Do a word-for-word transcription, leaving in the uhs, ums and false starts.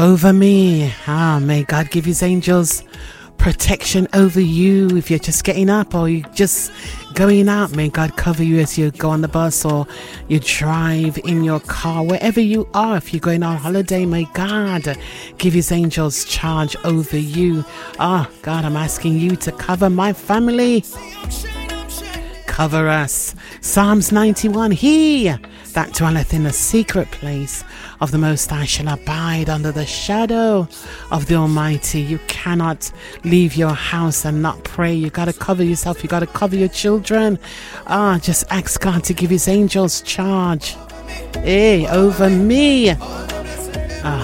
over me. Ah, may God give his angels protection over you if you're just getting up or you're just going out. May God cover you as you go on the bus or you drive in your car, wherever you are. If you're going on holiday, may God give his angels charge over you. Ah, God, I'm asking you to cover my family. Cover us. Psalms ninety-one. He that dwelleth in the secret place of the Most High shall abide under the shadow of the Almighty. You cannot leave your house and not pray. You got to cover yourself. You got to cover your children. Ah, just ask God to give his angels charge. Hey, over me.